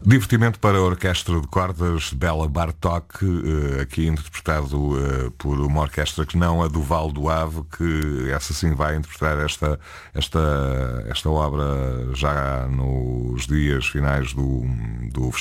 Divertimento para a Orquestra de Cordas Bela Bartók, aqui interpretado por uma orquestra que não a do Val do Ave, que essa sim vai interpretar esta obra já nos dias finais do